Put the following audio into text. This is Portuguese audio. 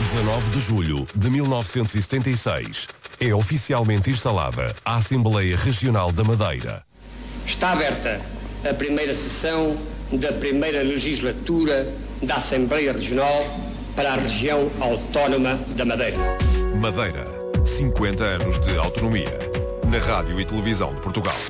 19 de julho de 1976. É oficialmente instalada a Assembleia Regional da Madeira. Está aberta a primeira sessão da primeira legislatura da Assembleia Regional para a região autónoma da Madeira. Madeira, 50 anos de autonomia. Na Rádio e Televisão de Portugal.